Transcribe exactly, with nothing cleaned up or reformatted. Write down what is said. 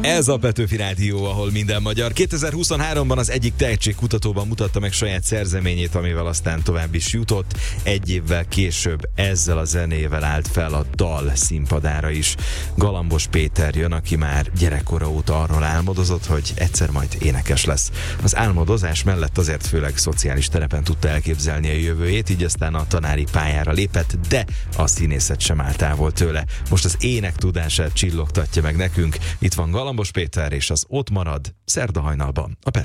Ez a Petőfi Rádió, ahol minden magyar. kétezer-huszonháromban az egyik tehetségkutatóban mutatta meg saját szerzeményét, amivel aztán tovább is jutott. Egy évvel később ezzel a zenével állt fel a dal színpadára is. Galambos Péter jön, aki már gyerekkora óta arról álmodozott, hogy egyszer majd énekes lesz. Az álmodozás mellett azért főleg szociális terepen tudta elképzelni a jövőjét, így aztán a tanári pályára lépett, de a színészet sem áll távol tőle. Most az ének tudását csillogtatja meg nekünk. Itt van Galambos Péter, és az Ott marad szerda hajnalban a Petőfi